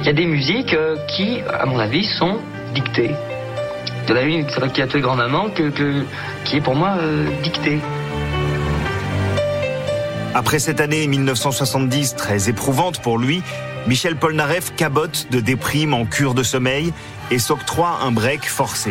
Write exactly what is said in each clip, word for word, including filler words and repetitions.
Il y a des musiques euh, qui, à mon avis, sont dictées. Il y en a une qui a tué grand-maman que, que, qui est pour moi euh, dictée. Après cette année mille neuf cent soixante-dix très éprouvante pour lui, Michel Polnareff cabote de déprime en cure de sommeil et s'octroie un break forcé.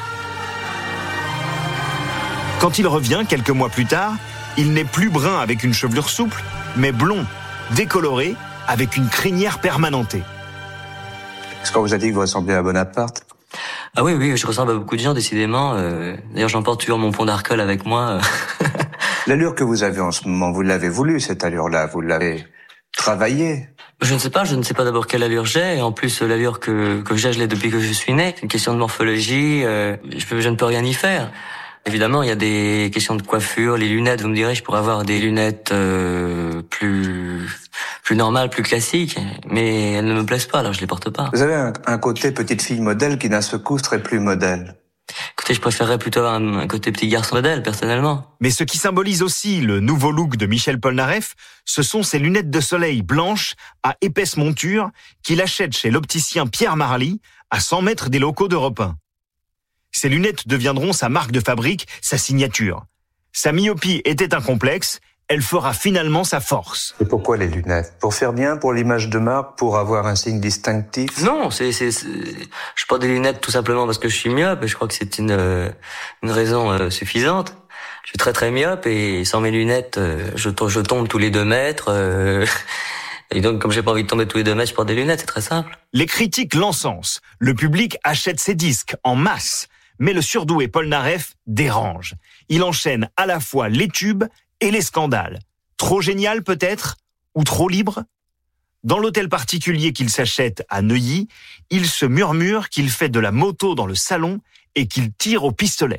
Quand il revient quelques mois plus tard, il n'est plus brun avec une chevelure souple, mais blond, décoloré, avec une crinière permanentée. Est-ce qu'on vous a dit que vous ressemblez à Bonaparte ? Ah oui, oui, je ressemble à beaucoup de gens, décidément. Euh, d'ailleurs, j'emporte toujours mon pont d'Arcole avec moi. L'allure que vous avez en ce moment, vous l'avez voulu, cette allure-là, vous l'avez travaillée. Je ne sais pas, je ne sais pas d'abord quelle allure j'ai, et en plus, l'allure que, que j'ai, je l'ai depuis que je suis né. C'est une question de morphologie, euh, je, peux, je ne peux rien y faire. Évidemment, il y a des questions de coiffure, les lunettes, vous me direz, je pourrais avoir des lunettes euh, plus plus normales, plus classiques, mais elles ne me plaisent pas, alors je les porte pas. Vous avez un, un côté petite fille modèle qui d'un seul coup serait plus modèle. Écoutez, je préférerais plutôt un, un côté petit garçon modèle, personnellement. Mais ce qui symbolise aussi le nouveau look de Michel Polnareff, ce sont ses lunettes de soleil blanches à épaisse monture qu'il achète chez l'opticien Pierre Marly à cent mètres des locaux d'Europe un. Ces lunettes deviendront sa marque de fabrique, sa signature. Sa myopie était un complexe, elle fera finalement sa force. Et pourquoi les lunettes ? Pour faire bien, pour l'image de marque, pour avoir un signe distinctif ? Non, c'est, c'est, c'est... je porte des lunettes tout simplement parce que je suis myope, et je crois que c'est une, euh, une raison euh, suffisante. Je suis très très myope, et sans mes lunettes, euh, je, je tombe tous les deux mètres... Euh... Et donc, comme j'ai pas envie de tomber tous les deux mètres, je porte des lunettes, c'est très simple. Les critiques l'encensent. Le public achète ses disques en masse. Mais le surdoué Polnareff dérange. Il enchaîne à la fois les tubes et les scandales. Trop génial peut-être ? Ou trop libre ? Dans l'hôtel particulier qu'il s'achète à Neuilly, il se murmure qu'il fait de la moto dans le salon et qu'il tire au pistolet.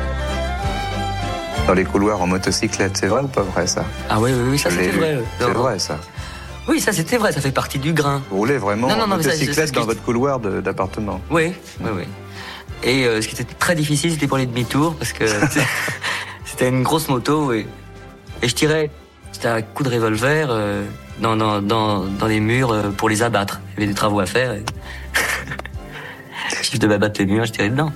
Dans les couloirs en motocyclette, c'est vrai ou pas vrai ça ? Ah oui, oui, oui, ça c'était vrai. C'est vrai ça. Oui, ça c'était vrai, ça fait partie du grain. Vous roulez vraiment non, non, en non, motocyclette ça, ça, ça, dans je... votre couloir de, d'appartement ? Oui, oui, oui. Et euh, ce qui était très difficile, c'était pour les demi-tours, parce que c'était une grosse moto, et, et je tirais, c'était un coup de revolver euh, dans, dans, dans, dans les murs euh, pour les abattre. Il y avait des travaux à faire, et je devais abattre les murs, je tirais dedans.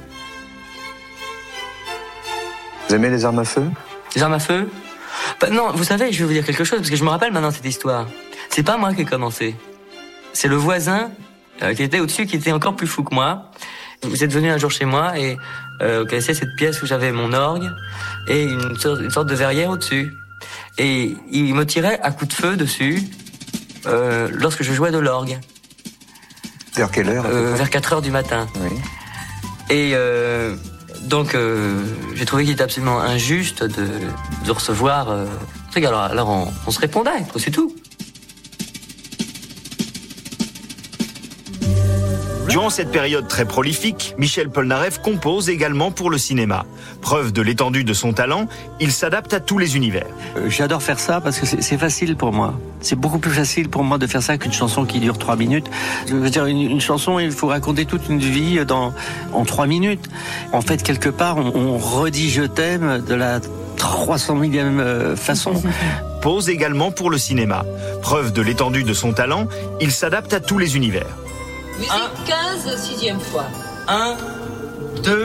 Vous aimez les armes à feu ? Les armes à feu ? Bah, non, vous savez, je vais vous dire quelque chose, parce que je me rappelle maintenant cette histoire. C'est pas moi qui ai commencé. C'est le voisin euh, qui était au-dessus, qui était encore plus fou que moi. Vous êtes venu un jour chez moi et euh, vous connaissez cette pièce où j'avais mon orgue et une sorte, une sorte de verrière au-dessus. Et il me tirait à coups de feu dessus euh, lorsque je jouais de l'orgue. Vers quelle heure ? euh, Vers quatre heures du matin. Oui. Et euh, donc euh, j'ai trouvé qu'il était absolument injuste de, de recevoir... Euh, alors, alors on, on se répondait, c'est tout. Durant cette période très prolifique, Michel Polnareff compose également pour le cinéma. Preuve de l'étendue de son talent, il s'adapte à tous les univers. Euh, j'adore faire ça parce que c'est, c'est facile pour moi. C'est beaucoup plus facile pour moi de faire ça qu'une chanson qui dure trois minutes. Je veux dire, une, une chanson, il faut raconter toute une vie dans, en trois minutes. En fait, quelque part, on, on redit « je t'aime » de la trois cent millième façon. Pose également pour le cinéma. Preuve de l'étendue de son talent, il s'adapte à tous les univers. Musique quinze, sixième fois. Un, deux...